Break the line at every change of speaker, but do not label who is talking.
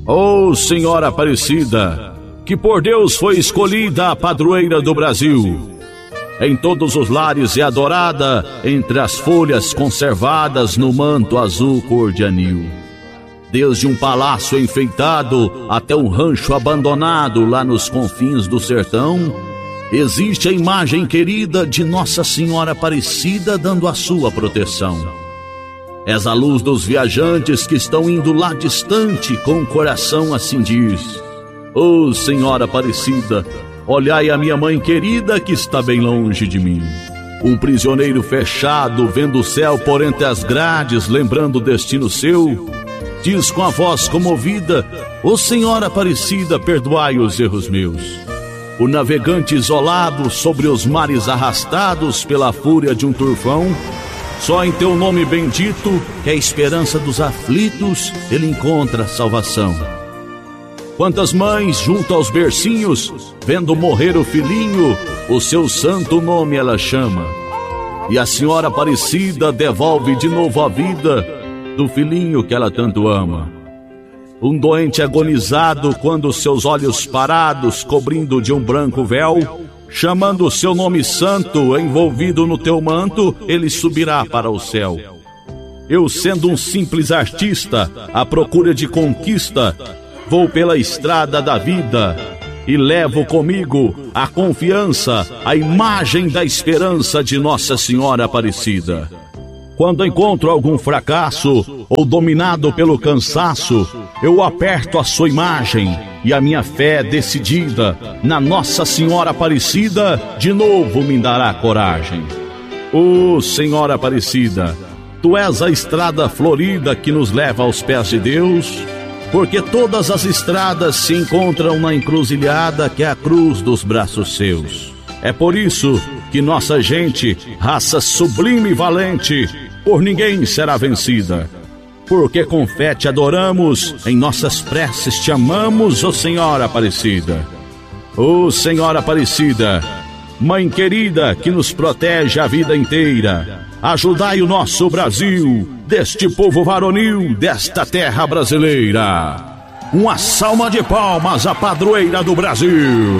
Ó Senhora Aparecida, que por Deus foi escolhida a padroeira do Brasil. Em todos os lares é adorada, entre as folhas conservadas no manto azul cor de anil. Desde um palácio enfeitado até um rancho abandonado lá nos confins do sertão, existe a imagem querida de Nossa Senhora Aparecida dando a sua proteção. És a luz dos viajantes que estão indo lá distante com o coração a cindir. Ó Senhora Aparecida, olhai a minha mãe querida que está bem longe de mim. Um prisioneiro fechado, vendo o céu por entre as grades, lembrando o destino seu, diz com a voz comovida: ó Senhora Aparecida, perdoai os erros meus. O navegante isolado sobre os mares arrastados pela fúria de um tufão, só em teu nome bendito, que é a esperança dos aflitos, ele encontra salvação. Quantas mães junto aos bercinhos, vendo morrer o filhinho, o seu santo nome ela chama. E a Senhora Aparecida devolve de novo a vida do filhinho que ela tanto ama. Um doente agonizado, quando seus olhos parados, cobrindo de um branco véu, chamando o seu nome santo, envolvido no teu manto, ele subirá para o céu. Eu, sendo um simples artista, à procura de conquista, vou pela estrada da vida e levo comigo a confiança, a imagem da esperança de Nossa Senhora Aparecida. Quando encontro algum fracasso ou dominado pelo cansaço, eu aperto a sua imagem e a minha fé decidida na Nossa Senhora Aparecida de novo me dará coragem. Ó Senhora Aparecida, tu és a estrada florida que nos leva aos pés de Deus, porque todas as estradas se encontram na encruzilhada que é a cruz dos braços seus. É por isso que nossa gente, raça sublime e valente, por ninguém será vencida. Porque com fé te adoramos, em nossas preces te amamos, ó Senhora Aparecida. Ó Senhora Aparecida, Mãe querida que nos protege a vida inteira, ajudai o nosso Brasil, deste povo varonil, desta terra brasileira. Uma salva de palmas à padroeira do Brasil.